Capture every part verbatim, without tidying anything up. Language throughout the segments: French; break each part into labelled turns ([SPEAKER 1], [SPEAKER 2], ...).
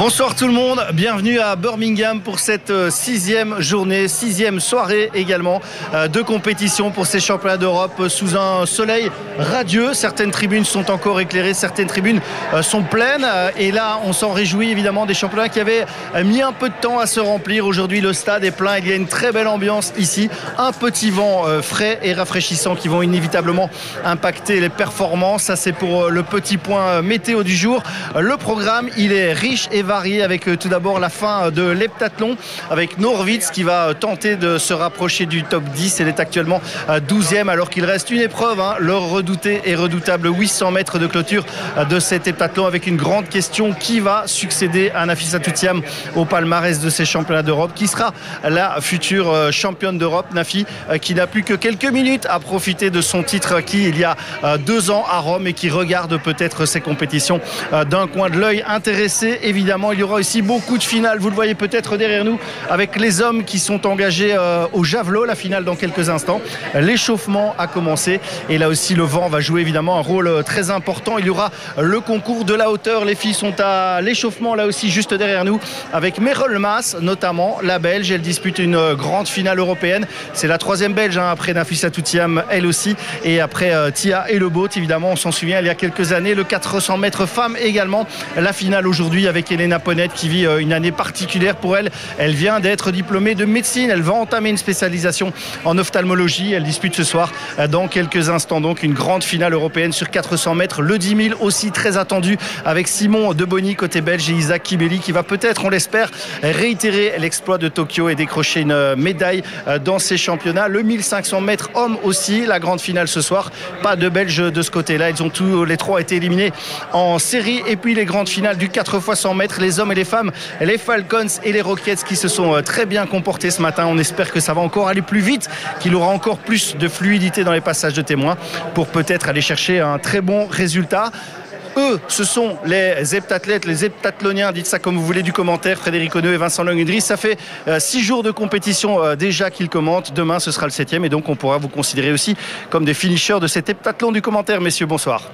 [SPEAKER 1] Bonsoir tout le monde, bienvenue à Birmingham pour cette sixième journée, sixième soirée également de compétition pour ces championnats d'Europe sous un soleil radieux. Certaines tribunes sont encore éclairées, certaines tribunes sont pleines et là on s'en réjouit évidemment des championnats qui avaient mis un peu de temps à se remplir. Aujourd'hui le stade est plein, il y a une très belle ambiance ici, un petit vent frais et rafraîchissant qui vont inévitablement impacter les performances. Ça c'est pour le petit point météo du jour. Le programme il est riche et varié avec tout d'abord la fin de l'heptathlon avec Norwitz qui va tenter de se rapprocher du top dix. Elle est actuellement douzième alors qu'il reste une épreuve, hein, le redouté et redoutable huit cents mètres de clôture de cet heptathlon avec une grande question: qui va succéder à Nafissatou Thiam au palmarès de ces championnats d'Europe? Qui sera la future championne d'Europe? Nafi qui n'a plus que quelques minutes à profiter de son titre acquis il y a deux ans à Rome et qui regarde peut-être ces compétitions d'un coin de l'œil intéressé. Évidemment il y aura aussi beaucoup de finales, vous le voyez peut-être derrière nous avec les hommes qui sont engagés euh, au javelot, la finale dans quelques instants. L'échauffement a commencé et là aussi le vent va jouer évidemment un rôle très important. Il y aura le concours de la hauteur, les filles sont à l'échauffement là aussi juste derrière nous avec Merel Mas notamment, la belge. Elle dispute une grande finale européenne, c'est la troisième belge hein, après Nafissatou Thiam elle aussi et après euh, Tia et le boat évidemment on s'en souvient il y a quelques années. Le quatre cents mètres femmes également, la finale aujourd'hui avec Elena Ponette qui vit une année particulière pour elle. Elle vient d'être diplômée de médecine, elle va entamer une spécialisation en ophtalmologie. Elle dispute ce soir dans quelques instants donc une grande finale européenne sur quatre cents mètres. Le dix mille aussi très attendu avec Simon Deboni côté belge et Isaac Kibeli qui va peut-être, on l'espère, réitérer l'exploit de Tokyo et décrocher une médaille dans ces championnats. Le mille cinq cents mètres hommes aussi, la grande finale ce soir. Pas de Belges de ce côté-là, ils ont tous les trois été éliminés en série. Et puis les grandes finales du quatre fois cent mètres, les hommes et les femmes, les Falcons et les Rockets qui se sont très bien comportés ce matin. On espère que ça va encore aller plus vite, qu'il aura encore plus de fluidité dans les passages de témoins pour peut-être aller chercher un très bon résultat. Eux, ce sont les heptathlètes, les heptathloniens, dites ça comme vous voulez du commentaire, Frédéric Oneux et Vincent Longue-Idriss. Ça fait euh, six jours de compétition euh, déjà qu'ils commentent. Demain, ce sera le septième et donc on pourra vous considérer aussi comme des finishers de cet heptathlon du commentaire. Messieurs, bonsoir.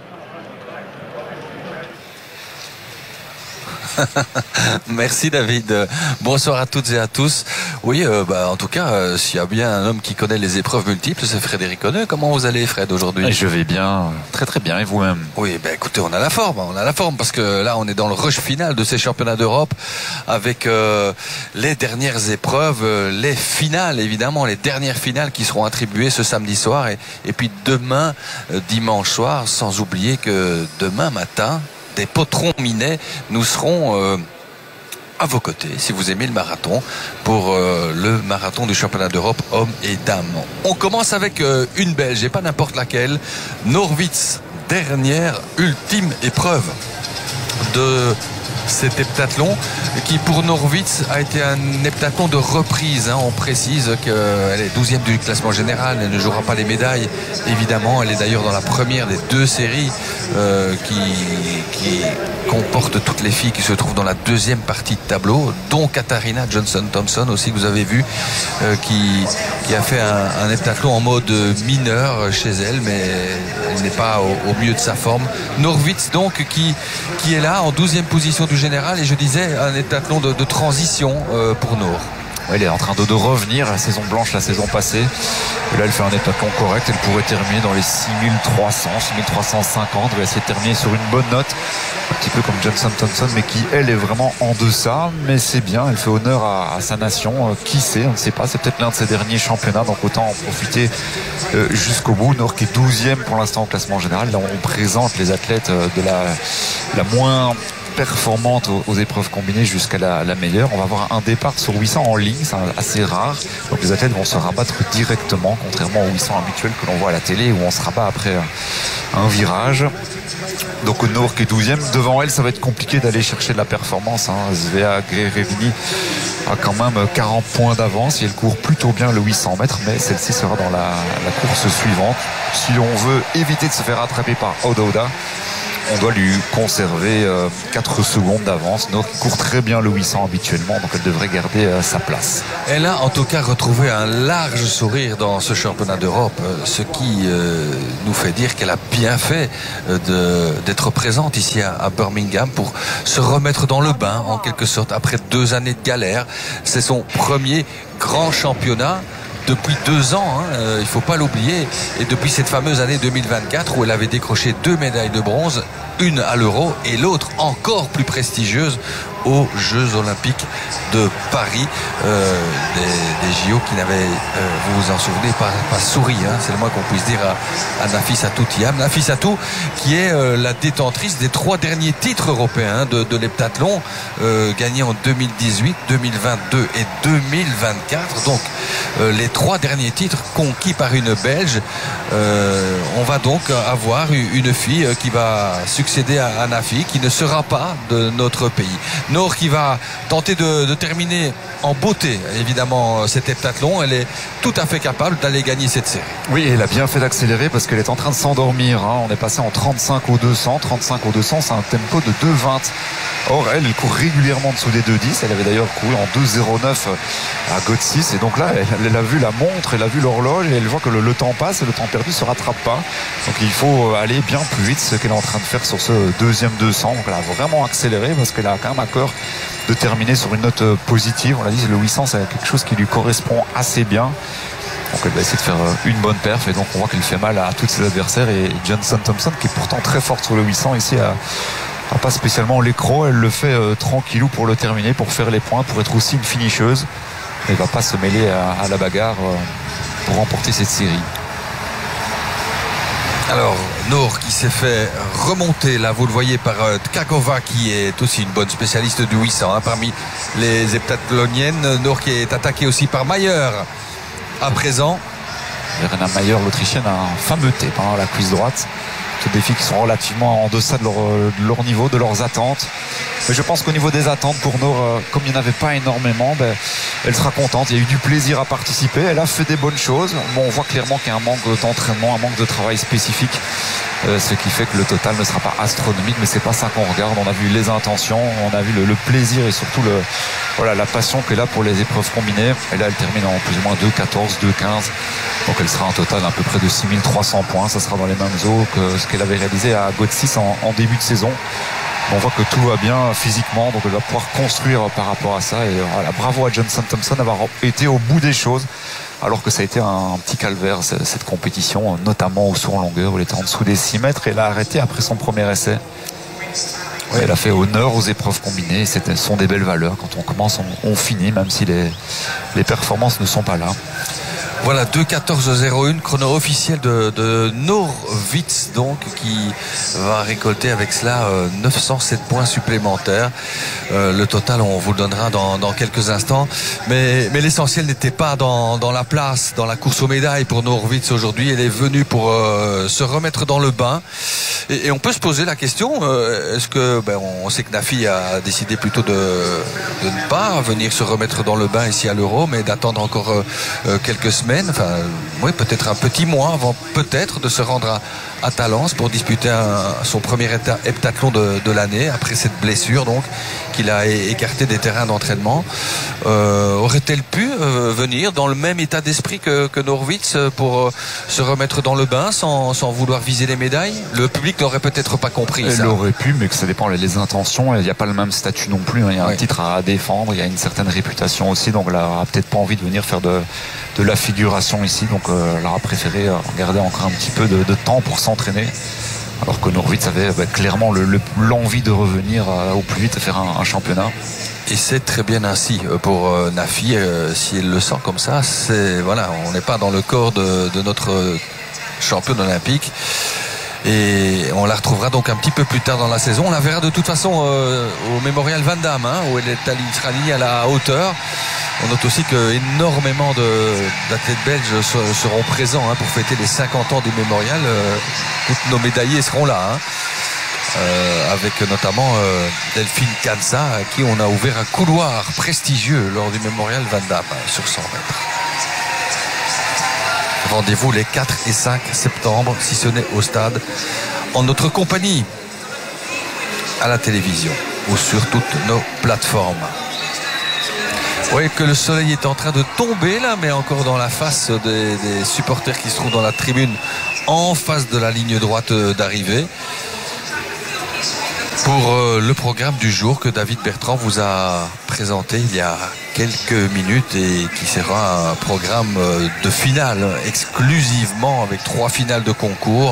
[SPEAKER 2] Merci David, bonsoir à toutes et à tous. Oui, euh, bah, en tout cas, euh, s'il y a bien un homme qui connaît les épreuves multiples, c'est Frédéric Oneux. Comment vous allez, Fred, aujourd'hui?
[SPEAKER 3] Je vais bien, très très bien, et vous-même?
[SPEAKER 2] Oui, bah, écoutez, on a la forme, on a la forme parce que là, on est dans le rush final de ces championnats d'Europe avec euh, les dernières épreuves, euh, les finales, évidemment, les dernières finales qui seront attribuées ce samedi soir et, et puis demain, euh, dimanche soir, sans oublier que demain matin, des potrons minets, nous serons euh, à vos côtés si vous aimez le marathon pour euh, le marathon du championnat d'Europe hommes et dames. On commence avec euh, une belge et pas n'importe laquelle, Norwitz, dernière ultime épreuve de cet heptathlon qui pour Norwitz a été un heptathlon de reprise, hein. On précise qu'elle est douzième du classement général, elle ne jouera pas les médailles évidemment, elle est d'ailleurs dans la première des deux séries euh, qui, qui comporte toutes les filles qui se trouvent dans la deuxième partie de tableau, dont Katharina Johnson-Thompson aussi que vous avez vu euh, qui, qui a fait un, un heptathlon en mode mineur chez elle, mais elle n'est pas au, au mieux de sa forme. Norwitz donc qui, qui est là en douzième position du général et je disais un heptathlon de, de transition euh, pour Nord.
[SPEAKER 3] Ouais, elle est en train de, de revenir à la saison blanche la saison passée. Et là elle fait un heptathlon correct, elle pourrait terminer dans les six mille trois cents, six mille trois cent cinquante, elle va essayer de terminer sur une bonne note, un petit peu comme Johnson Thompson, mais qui elle est vraiment en deçà, mais c'est bien, elle fait honneur à, à sa nation, euh, qui sait, on ne sait pas, c'est peut-être l'un de ses derniers championnats, donc autant en profiter euh, jusqu'au bout. Nord qui est douzième pour l'instant au classement général, là on présente les athlètes euh, de la, la moins performante aux, aux épreuves combinées jusqu'à la, la meilleure. On va avoir un départ sur huit cents en ligne, c'est assez rare, donc les athlètes vont se rabattre directement, contrairement aux huit cents habituels que l'on voit à la télé où on se rabat après un, un virage. Donc Nord qui est douzième, devant elle ça va être compliqué d'aller chercher de la performance, hein. Svea Grevini a quand même quarante points d'avance et elle court plutôt bien le huit cents mètres, mais celle-ci sera dans la, la course suivante si l'on veut éviter de se faire attraper par Oda Oda. on doit lui conserver euh, quatre secondes d'avance. Nour qui court très bien le huit cents habituellement, donc elle devrait garder euh, sa place.
[SPEAKER 2] Elle a en tout cas retrouvé un large sourire dans ce championnat d'Europe, ce qui euh, nous fait dire qu'elle a bien fait de, d'être présente ici à, à Birmingham pour se remettre dans le bain en quelque sorte après deux années de galère. C'est son premier grand championnat depuis deux ans, hein, euh, il ne faut pas l'oublier, et depuis cette fameuse année deux mille vingt-quatre où elle avait décroché deux médailles de bronze, une à l'Euro et l'autre encore plus prestigieuse aux Jeux Olympiques de Paris, euh, des, des J O qui n'avaient, euh, vous vous en souvenez, pas, pas souri, hein, c'est le moins qu'on puisse dire à, à Nafissatou Thiam. Nafissatou qui est euh, la détentrice des trois derniers titres européens de, de l'heptathlon, euh, gagnés en deux mille dix-huit, deux mille vingt-deux et deux mille vingt-quatre. Donc euh, les trois derniers titres conquis par une Belge. Euh, on va donc avoir une fille qui va succéder à, à Nafi, qui ne sera pas de notre pays. Nour qui va tenter de, de terminer en beauté, évidemment, cet heptathlon. Elle est tout à fait capable d'aller gagner cette série.
[SPEAKER 3] Oui, elle a bien fait d'accélérer parce qu'elle est en train de s'endormir. Hein. On est passé en trente-cinq au deux cents. trente-cinq au deux cents, c'est un tempo de deux vingt. Or, elle, elle court régulièrement en dessous des deux dix. Elle avait d'ailleurs couru en deux zéro neuf à Götzis. Et donc là, elle, elle a vu la montre, elle a vu l'horloge et elle voit que le, le temps passe et le temps perdu ne se rattrape pas. Donc il faut aller bien plus vite, ce qu'elle est en train de faire sur ce deuxième deux cents. Donc elle a vraiment accéléré parce qu'elle a quand même à cœur de terminer sur une note positive. On l'a dit, le huit cents, c'est quelque chose qui lui correspond assez bien. Donc elle va essayer de faire une bonne perf et donc on voit qu'elle fait mal à tous ses adversaires. Et Jenson Thompson, qui est pourtant très forte sur le huit cents ici, a, a pas spécialement l'écro. Elle le fait euh, tranquillou pour le terminer, pour faire les points, pour être aussi une finisheuse. Elle va pas se mêler à, à la bagarre euh, pour remporter cette série.
[SPEAKER 2] Alors, Nour qui s'est fait remonter, là vous le voyez, par euh, Tkakova, qui est aussi une bonne spécialiste du huit cents, hein, parmi les heptathloniennes. Nour qui est attaquée aussi par Mayer à présent.
[SPEAKER 3] Verena Mayer, l'Autrichienne, a un fameux tape, hein, la cuisse droite. Toutes des filles qui sont relativement en deçà de leur, de leur niveau, de leurs attentes. Mais je pense qu'au niveau des attentes pour Nour, euh, comme il n'y en avait pas énormément, ben, elle sera contente. Il y a eu du plaisir à participer. Elle a fait des bonnes choses. Bon, on voit clairement qu'il y a un manque d'entraînement, un manque de travail spécifique. Euh, ce qui fait que le total ne sera pas astronomique, mais c'est pas ça qu'on regarde. On a vu les intentions, on a vu le, le plaisir et surtout le, voilà, la passion qu'elle a pour les épreuves combinées. Et là, elle termine en plus ou moins deux quatorze, deux quinze. Donc elle sera en total à peu près de six mille trois cents points. Ça sera dans les mêmes eaux que ce qu'elle avait réalisé à Götzis en, en début de saison. On voit que tout va bien physiquement, donc elle va pouvoir construire par rapport à ça. Et voilà, bravo à Jenson Thompson d'avoir été au bout des choses, alors que ça a été un petit calvaire cette compétition, notamment au saut en longueur où elle était en dessous des six mètres et elle a arrêté après son premier essai. Ouais, elle a fait honneur aux épreuves combinées. Ce sont des belles valeurs. Quand on commence, on, on finit, même si les, les performances ne sont pas là.
[SPEAKER 2] Voilà, deux quatorze zéro un, chrono officiel de, de Nour Witz, donc, qui va récolter avec cela euh, neuf cent sept points supplémentaires. Euh, le total, on vous le donnera dans, dans quelques instants. Mais, mais l'essentiel n'était pas dans, dans la place, dans la course aux médailles pour Nour Witz aujourd'hui. Elle est venue pour euh, se remettre dans le bain. Et, et on peut se poser la question, euh, est-ce que, ben, on sait que Nafi a décidé plutôt de, de ne pas venir se remettre dans le bain ici à l'Euro, mais d'attendre encore euh, quelques semaines. Enfin, oui, peut-être un petit mois avant peut-être de se rendre à, à Talence pour disputer un, son premier heptathlon de, de l'année après cette blessure donc qu'il a écarté des terrains d'entraînement. Euh, aurait-elle pu euh, venir dans le même état d'esprit que, que Nour Witz pour euh, se remettre dans le bain sans, sans vouloir viser les médailles? Le public n'aurait peut-être pas compris.
[SPEAKER 3] Elle
[SPEAKER 2] ça.
[SPEAKER 3] aurait pu, mais que ça dépend des intentions. Il n'y a pas le même statut non plus. Il y a un
[SPEAKER 2] oui.
[SPEAKER 3] titre à défendre, il y a une certaine réputation aussi, donc elle n'aura peut-être pas envie de venir faire de, de la figuration ici. Donc euh, elle aura préféré garder encore un petit peu de, de temps pour s'entraîner. Alors que Nour Witz avait bah, clairement le, le, l'envie de revenir euh, au plus vite et faire un, un championnat.
[SPEAKER 2] Et c'est très bien ainsi pour euh, Nafi, euh, si elle le sent comme ça. C'est, voilà, on n'est pas dans le corps de, de notre championne olympique. Et on la retrouvera donc un petit peu plus tard dans la saison. On la verra de toute façon euh, au Mémorial Van Damme, hein, où elle est alignée à la hauteur. On note aussi qu'énormément de, d'athlètes belges seront présents hein, pour fêter les cinquante ans du Mémorial. Euh, toutes nos médaillés seront là. Hein. Euh, avec notamment euh, Delphine Kansa, à qui on a ouvert un couloir prestigieux lors du Mémorial Van Damme hein, sur cent mètres. Rendez-vous les quatre et cinq septembre, si ce n'est au stade, en notre compagnie. à la télévision ou sur toutes nos plateformes. Vous voyez que le soleil est en train de tomber là, mais encore dans la face des, des supporters qui se trouvent dans la tribune en face de la ligne droite d'arrivée. Pour euh, le programme du jour que David Bertrand vous a présenté il y a quelques minutes et qui sera un programme de finale exclusivement avec trois finales de concours.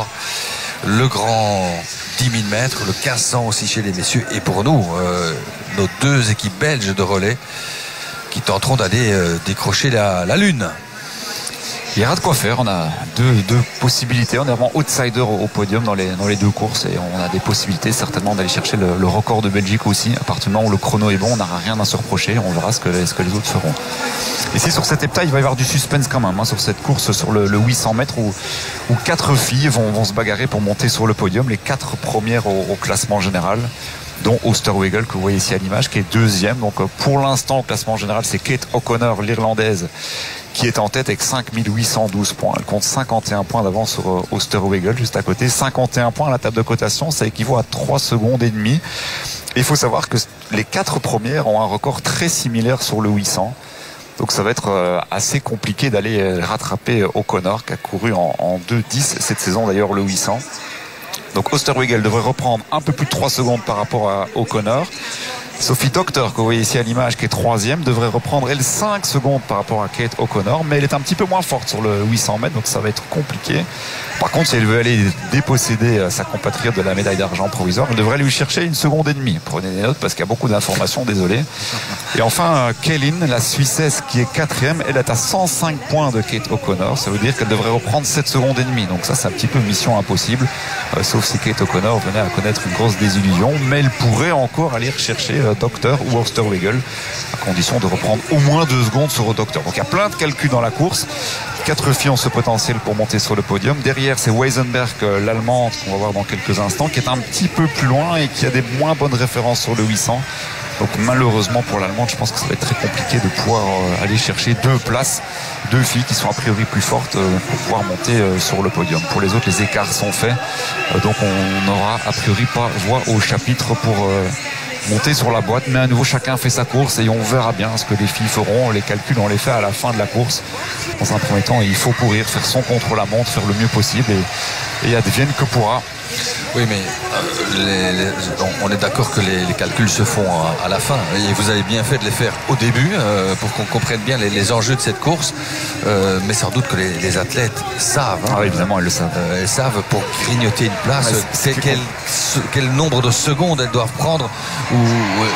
[SPEAKER 2] Le grand dix mille mètres, le quinze cents aussi chez les messieurs et pour nous, euh, nos deux équipes belges de relais qui tenteront d'aller euh, décrocher la, la lune.
[SPEAKER 3] Il y aura de quoi faire, on a deux, deux possibilités, on est vraiment outsider au podium dans les, dans les deux courses et on a des possibilités certainement d'aller chercher le, le record de Belgique aussi. À partir du moment où le chrono est bon, on n'aura rien à se reprocher, on verra ce que, ce que les autres feront. Ici sur cette hepta, il va y avoir du suspense quand même, hein, sur cette course sur le, le huit cents mètres où, où quatre filles vont, vont se bagarrer pour monter sur le podium, les quatre premières au, au classement général, dont Oosterwegel que vous voyez ici à l'image qui est deuxième. Donc pour l'instant au classement général c'est Kate O'Connor, l'Irlandaise, qui est en tête avec cinq mille huit cent douze points. Elle compte cinquante et un points d'avance sur Oosterwegel juste à côté. cinquante et un points à la table de cotation, ça équivaut à trois secondes et demie. Et il faut savoir que les quatre premières ont un record très similaire sur le huit cents. Donc ça va être assez compliqué d'aller rattraper O'Connor qui a couru en, en deux dix cette saison d'ailleurs le huit cents. Donc Oosterwegel devrait reprendre un peu plus de trois secondes par rapport à O'Connor. Sophie Doctor, que vous voyez ici à l'image, qui est troisième, devrait reprendre elle cinq secondes par rapport à Kate O'Connor, mais elle est un petit peu moins forte sur le huit cents mètres, donc ça va être compliqué. Par contre, si elle veut aller déposséder sa compatriote de la médaille d'argent provisoire, elle devrait lui chercher une seconde et demie. Prenez des notes parce qu'il y a beaucoup d'informations, désolé. Et enfin, Kellin, la Suissesse, qui est quatrième, elle est à cent cinq points de Kate O'Connor. Ça veut dire qu'elle devrait reprendre sept secondes et demie. Donc ça, c'est un petit peu mission impossible, euh, sauf si Kate O'Connor venait à connaître une grosse désillusion, mais elle pourrait encore aller rechercher euh, Doctor ou Oosterwegel, à condition de reprendre au moins deux secondes sur Doctor. Donc il y a plein de calculs dans la course. Quatre filles ont ce potentiel pour monter sur le podium. Derrière, c'est Weisenberg, l'Allemande, qu'on va voir dans quelques instants, qui est un petit peu plus loin et qui a des moins bonnes références sur le huit cents. Donc malheureusement pour l'Allemande, je pense que ça va être très compliqué de pouvoir aller chercher deux places, deux filles qui sont a priori plus fortes pour pouvoir monter sur le podium. Pour les autres, les écarts sont faits. Donc on n'aura a priori pas voix au chapitre pour monter sur la boîte, mais à nouveau chacun fait sa course et on verra bien ce que les filles feront. Les calculs on les fait à la fin de la course. Dans un premier temps, il faut courir, faire son contre-la-montre, faire le mieux possible et, et advienne que pourra.
[SPEAKER 2] Oui, mais euh, les, les, on est d'accord que les, les calculs se font à, à la fin et vous avez bien fait de les faire au début euh, pour qu'on comprenne bien les, les enjeux de cette course, euh, mais sans doute que les, les athlètes savent. Hein,
[SPEAKER 3] ah oui, évidemment, elles le savent.
[SPEAKER 2] Euh, elles savent pour grignoter une place, ouais, c'est, c'est quel, ce, quel nombre de secondes elles doivent prendre ou, ou,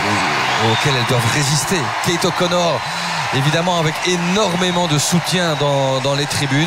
[SPEAKER 2] ou auxquelles elles doivent résister. Kate O'Connor, évidemment, avec énormément de soutien dans, dans les tribunes,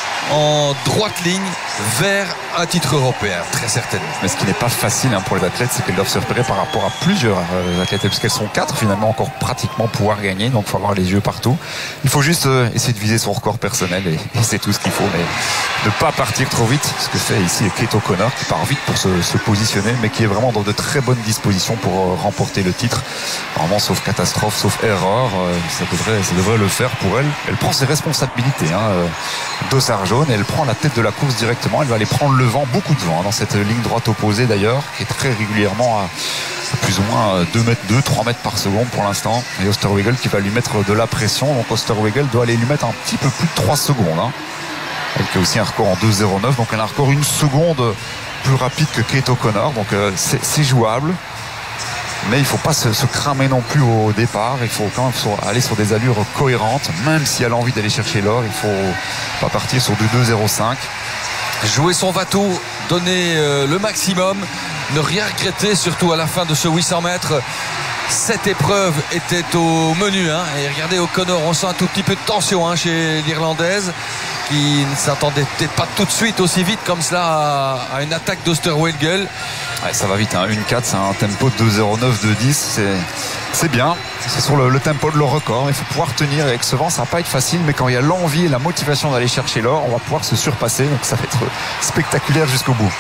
[SPEAKER 2] en droite ligne vers un titre européen, très certainement.
[SPEAKER 3] Mais ce qui n'est pas facile hein, pour les athlètes, c'est qu'elles doivent se repérer par rapport à plusieurs euh, athlètes, puisqu'elles sont quatre finalement encore pratiquement pouvoir gagner, donc il faut avoir les yeux partout. Il faut juste euh, essayer de viser son record personnel et, et c'est tout ce qu'il faut, mais ne pas partir trop vite, ce que fait ici Kate O'Connor qui part vite pour se, se positionner, mais qui est vraiment dans de très bonnes dispositions pour euh, remporter le titre. Vraiment, sauf catastrophe, sauf erreur, euh, ça, devrait, ça devrait le faire pour elle. Elle prend ses responsabilités, hein, euh, dossard jaune, et elle prend la tête de la course directement. Elle va aller prendre le vent, beaucoup de vent hein, dans cette ligne droite opposée d'ailleurs, qui est très régulièrement à, à plus ou moins deux mètres deux, trois mètres par seconde pour l'instant. Et Oosterwegel qui va lui mettre de la pression. Donc Oosterwegel doit aller lui mettre un petit peu plus de trois secondes. Hein. Elle qui a aussi un record en deux zéro neuf, donc elle a un record une seconde plus rapide que Kate O'Connor. Donc euh, c'est, c'est jouable. Mais il ne faut pas se, se cramer non plus au départ. Il faut quand même sur, aller sur des allures cohérentes. Même si elle a envie d'aller chercher l'or, il ne faut pas partir sur du deux zéro cinq.
[SPEAKER 2] Jouer son bateau, donner euh, le maximum, ne rien regretter, surtout à la fin de ce huit cents mètres. Cette épreuve était au menu. Hein. Et regardez O'Connor, on sent un tout petit peu de tension hein, chez l'Irlandaise, qui ne s'attendait peut-être pas tout de suite aussi vite comme cela à, à une attaque d'Oosterwegel.
[SPEAKER 3] Ouais, ça va vite, hein. une quatre, c'est un tempo de deux zéro neuf, deux dix, c'est, c'est bien. C'est sur le, le tempo de leur record. Il faut pouvoir tenir. Avec ce vent, ça va pas être facile, mais quand il y a l'envie et la motivation d'aller chercher l'or, on va pouvoir se surpasser. Donc ça va être spectaculaire jusqu'au bout.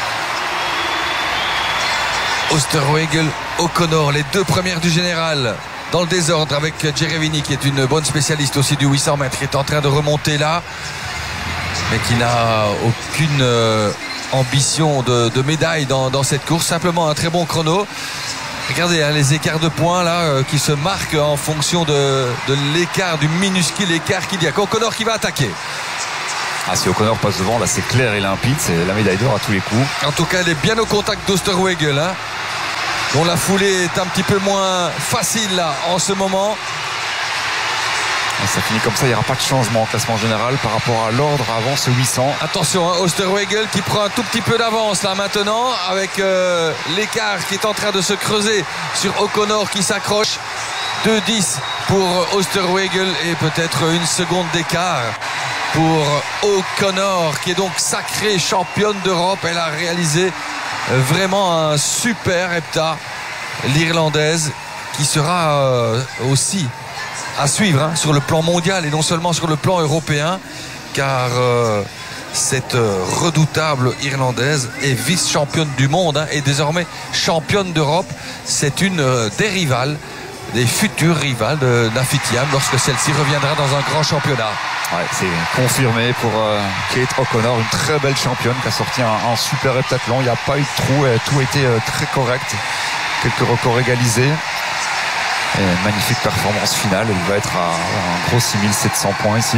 [SPEAKER 2] Oosterwegel, O'Connor, les deux premières du général. Dans le désordre avec Jerevini qui est une bonne spécialiste aussi du huit cents mètres, qui est en train de remonter là, mais qui n'a aucune euh, ambition de, de médaille dans, dans cette course. Simplement un très bon chrono. Regardez hein, les écarts de points là euh, qui se marquent en fonction de, de l'écart, du minuscule écart qu'il y a. O'Connor qui va attaquer.
[SPEAKER 3] Ah, si O'Connor passe devant, là c'est clair et limpide, c'est la médaille d'or à tous les coups.
[SPEAKER 2] En tout cas, elle est bien au contact d'Osterwegel, hein, dont la foulée est un petit peu moins facile là en ce moment.
[SPEAKER 3] Et ça finit comme ça, il n'y aura pas de changement en classement général par rapport à l'ordre avant ce huit cents.
[SPEAKER 2] Attention, hein, Osterwegel qui prend un tout petit peu d'avance là maintenant avec euh, l'écart qui est en train de se creuser sur O'Connor qui s'accroche. deux dix pour Osterwegel et peut-être une seconde d'écart pour O'Connor qui est donc sacrée championne d'Europe. Elle a réalisé vraiment un super hepta, l'Irlandaise, qui sera euh, aussi à suivre hein, sur le plan mondial et non seulement sur le plan européen, car euh, cette redoutable Irlandaise est vice-championne du monde hein, et désormais championne d'Europe. C'est une euh, des rivales, des futures rivales de Nafi Thiam lorsque celle-ci reviendra dans un grand championnat.
[SPEAKER 3] Ouais, c'est confirmé pour euh, Kate O'Connor, une très belle championne qui a sorti un, un super heptathlon. Il n'y a pas eu de trou, et tout a été euh, très correct. Quelques records égalisés. Et une magnifique performance finale. Il va être à, à un gros six mille sept cents points ici.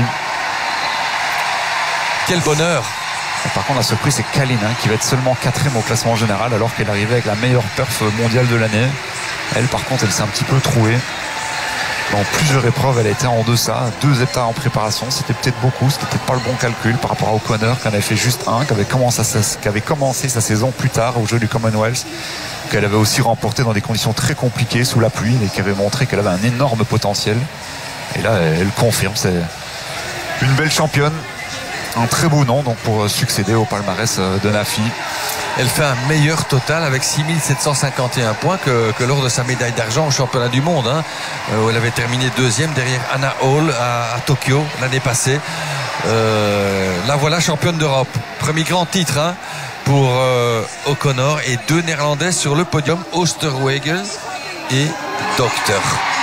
[SPEAKER 2] Quel bonheur!
[SPEAKER 3] Et par contre, la surprise, c'est Kalin hein, qui va être seulement quatrième au classement général alors qu'elle arrivait avec la meilleure perf mondiale de l'année. Elle, par contre, elle s'est un petit peu trouée. Dans plusieurs épreuves, elle a été en deçà. Deux heptas en préparation, c'était peut-être beaucoup. C'était peut-être pas le bon calcul par rapport à O'Connor qui en avait fait juste un, qui avait commencé sa, qui avait commencé sa saison plus tard au jeu du Commonwealth, qu'elle avait aussi remporté dans des conditions très compliquées sous la pluie et qui avait montré qu'elle avait un énorme potentiel. Et là, elle, elle confirme. C'est une belle championne. Un très beau nom donc pour succéder au palmarès de Nafi.
[SPEAKER 2] Elle fait un meilleur total avec six mille sept cent cinquante et un points que, que lors de sa médaille d'argent au championnat du monde hein, où elle avait terminé deuxième derrière Anna Hall à, à Tokyo l'année passée. Euh, la voilà championne d'Europe. Premier grand titre hein, pour euh, O'Connor et deux Néerlandaises sur le podium, Osterwegel et Doctor.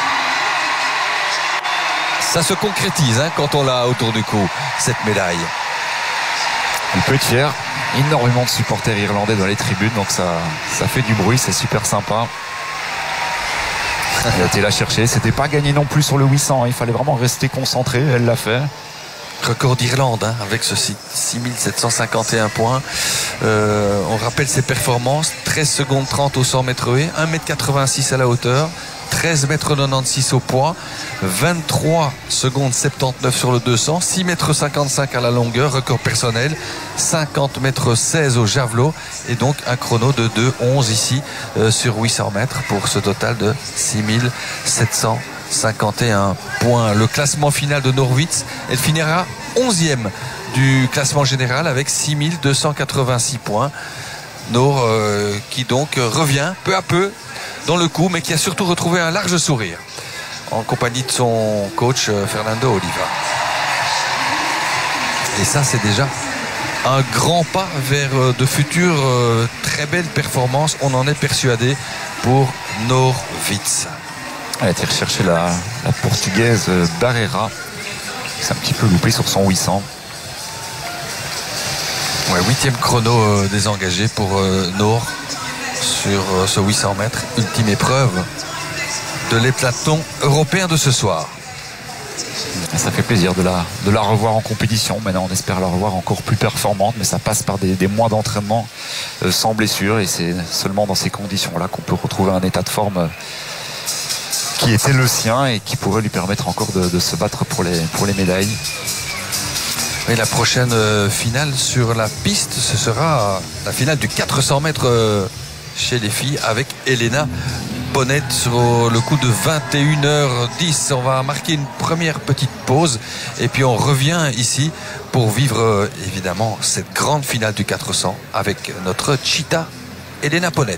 [SPEAKER 2] Ça se concrétise hein, quand on l'a autour du cou, cette médaille.
[SPEAKER 3] Il peut être fier. Énormément de supporters irlandais dans les tribunes, donc ça, ça fait du bruit, c'est super sympa. Elle a été la chercher, c'était pas gagné non plus sur le huit cents, il fallait vraiment rester concentré, elle l'a fait.
[SPEAKER 2] Record d'Irlande hein, avec ce six mille sept cent cinquante et un points. Euh, on rappelle ses performances, treize secondes trente au cent mètres haies, un mètre quatre-vingt-six à la hauteur, treize mètres quatre-vingt-seize au poids, vingt-trois secondes soixante-dix-neuf sur le deux cents, six mètres cinquante-cinq à la longueur, record personnel, cinquante mètres seize au javelot et donc un chrono de deux onze ici euh, sur huit cents mètres pour ce total de six mille sept cent cinquante et un points. Le classement final de Norwitz, elle finira onzième du classement général avec six mille deux cent quatre-vingt-six points. Nor euh, qui donc revient peu à peu dans le coup, mais qui a surtout retrouvé un large sourire en compagnie de son coach Fernando Oliva. Et ça, c'est déjà un grand pas vers de futures euh, très belles performances. On en est persuadé pour Norwitz.
[SPEAKER 3] Elle a été rechercher la, la portugaise Barreira. C'est un petit peu loupé sur son huit cents.
[SPEAKER 2] Ouais, huitième chrono euh, désengagé pour euh, Nor sur euh, ce huit cents mètres. Ultime épreuve de l'heptathlon européen de ce soir.
[SPEAKER 3] Ça fait plaisir de la, de la revoir en compétition. Maintenant, on espère la revoir encore plus performante, mais ça passe par des, des mois d'entraînement euh, sans blessure. Et c'est seulement dans ces conditions-là qu'on peut retrouver un état de forme euh, qui était le sien et qui pourrait lui permettre encore de, de se battre pour les, pour les médailles.
[SPEAKER 2] Et la prochaine euh, finale sur la piste, ce sera la finale du quatre cents mètres euh, chez les filles avec Elena Bonnet sur le coup de vingt et une heures dix. On va marquer une première petite pause et puis on revient ici pour vivre euh, évidemment cette grande finale du quatre cents avec notre Cheetah Elena Bonnet.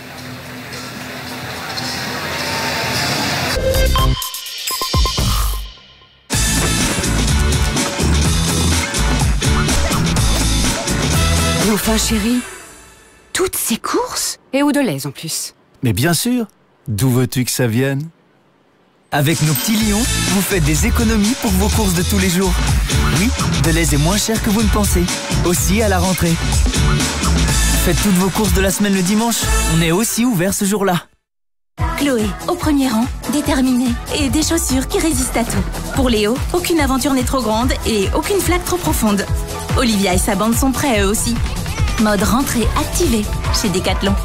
[SPEAKER 4] Enfin chérie, toutes ces courses et où de l'aise en plus.
[SPEAKER 5] Mais bien sûr, d'où veux-tu que ça vienne? Avec nos petits lions, vous faites des économies pour vos courses de tous les jours. Oui, Delhaize est moins cher que vous ne pensez. Aussi à la rentrée. Faites toutes vos courses de la semaine le dimanche. On est aussi ouvert ce jour-là.
[SPEAKER 4] Chloé, au premier rang, déterminée et des chaussures qui résistent à tout. Pour Léo, aucune aventure n'est trop grande et aucune flaque trop profonde. Olivia et sa bande sont prêts eux aussi. Mode rentrée activé chez Decathlon.